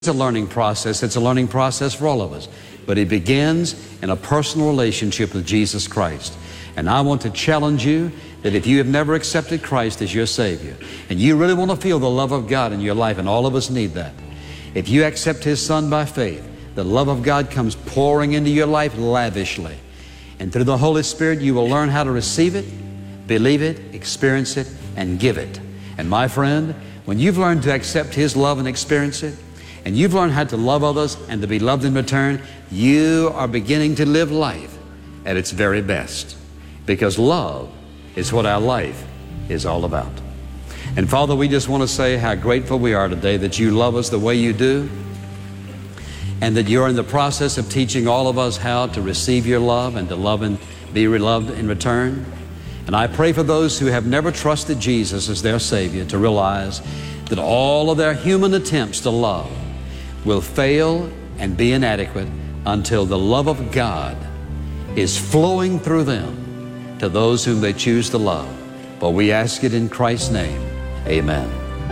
It's a learning process. It's a learning process for all of us. But it begins in a personal relationship with Jesus Christ. And I want to challenge you that if you have never accepted Christ as your Savior, and you really want to feel the love of God in your life, and all of us need that, if you accept His Son by faith, the love of God comes pouring into your life lavishly. And through the Holy Spirit, you will learn how to receive it, believe it, experience it, and give it. And my friend, when you've learned to accept His love and experience it, and you've learned how to love others and to be loved in return, you are beginning to live life at its very best. Because love is what our life is all about. And Father, we just want to say how grateful we are today that you love us the way you do, and that you're in the process of teaching all of us how to receive your love and to love and be loved in return. And I pray for those who have never trusted Jesus as their Savior to realize that all of their human attempts to love will fail and be inadequate until the love of God is flowing through them to those whom they choose to love. For we ask it in Christ's name. Amen.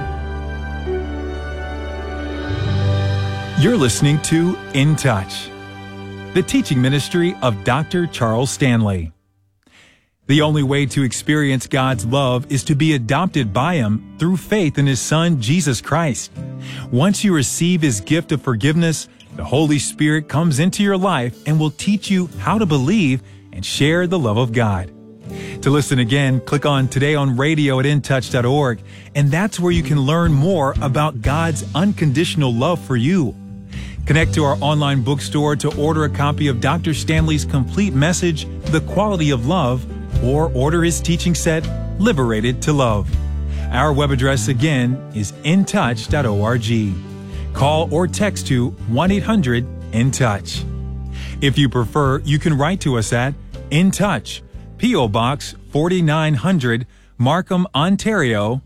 You're listening to In Touch, the teaching ministry of Dr. Charles Stanley. The only way to experience God's love is to be adopted by Him through faith in His Son, Jesus Christ. Once you receive His gift of forgiveness, the Holy Spirit comes into your life and will teach you how to believe and share the love of God. To listen again, click on Today on Radio at intouch.org, and that's where you can learn more about God's unconditional love for you. Connect to our online bookstore to order a copy of Dr. Stanley's complete message, The Quality of Love, or order his teaching set, Liberated to Love. Our web address again is intouch.org. Call or text to 1-800-IN-TOUCH. If you prefer, you can write to us at In Touch, P.O. Box 4900, Markham, Ontario,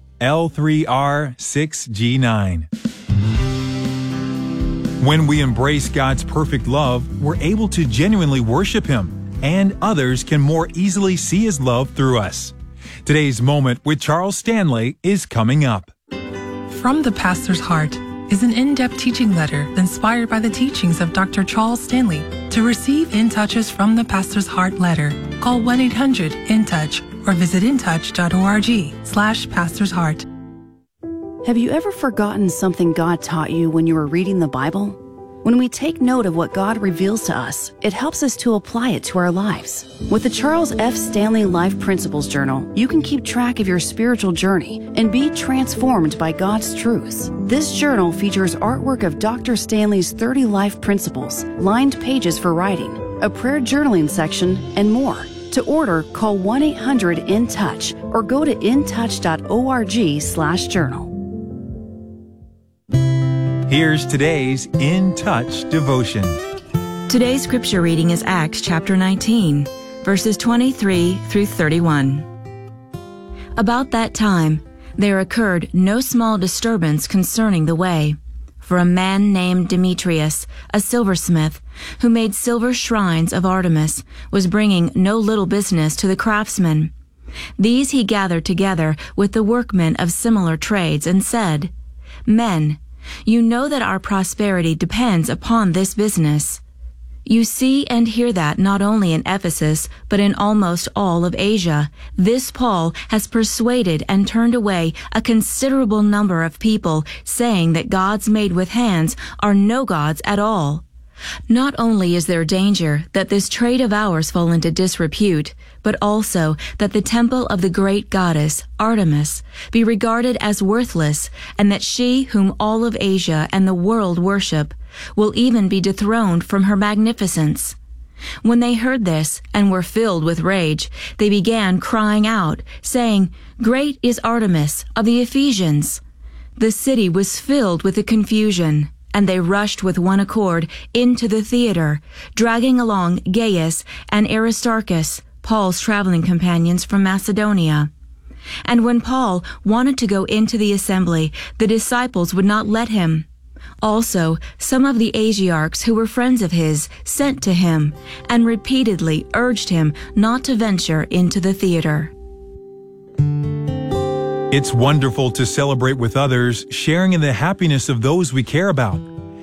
L3R6G9. When we embrace God's perfect love, we're able to genuinely worship Him, and others can more easily see His love through us. Today's Moment with Charles Stanley is coming up. From the Pastor's Heart is an in-depth teaching letter inspired by the teachings of Dr. Charles Stanley. To receive In Touch's From the Pastor's Heart letter, call 1-800-IN-TOUCH or visit intouch.org/Pastor's Heart. Have you ever forgotten something God taught you when you were reading the Bible? When we take note of what God reveals to us, it helps us to apply it to our lives. With the Charles F. Stanley Life Principles Journal, you can keep track of your spiritual journey and be transformed by God's truths. This journal features artwork of Dr. Stanley's 30 life principles, lined pages for writing, a prayer journaling section, and more. To order, call 1-800-IN-TOUCH or go to intouch.org/journal. Here's today's In Touch devotion. Today's scripture reading is Acts chapter 19, verses 23 through 31. About that time, there occurred no small disturbance concerning the way. For a man named Demetrius, a silversmith, who made silver shrines of Artemis, was bringing no little business to the craftsmen. These he gathered together with the workmen of similar trades and said, Men, you know that our prosperity depends upon this business. You see and hear that not only in Ephesus, but in almost all of Asia, this Paul has persuaded and turned away a considerable number of people, saying that gods made with hands are no gods at all. Not only is there danger that this trade of ours fall into disrepute, but also that the temple of the great goddess, Artemis, be regarded as worthless, and that she whom all of Asia and the world worship will even be dethroned from her magnificence. When they heard this and were filled with rage, they began crying out, saying, Great is Artemis of the Ephesians. The city was filled with the confusion, and they rushed with one accord into the theater, dragging along Gaius and Aristarchus, Paul's traveling companions from Macedonia. And when Paul wanted to go into the assembly, the disciples would not let him. Also, some of the Asiarchs who were friends of his sent to him and repeatedly urged him not to venture into the theater. It's wonderful to celebrate with others, sharing in the happiness of those we care about.